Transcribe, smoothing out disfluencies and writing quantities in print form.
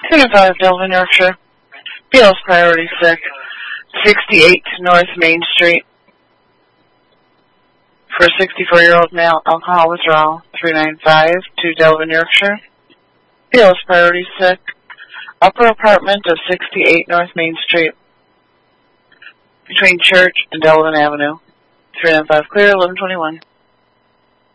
205 Delvin, Yorkshire. Beals priority sick. 68 North Main Street. For a 64-year-old male, alcohol withdrawal. 395 to Delvin, Yorkshire. Beals priority sick. Upper apartment of 68 North Main Street. Between Church and Delvin Avenue. 395 clear, 1121.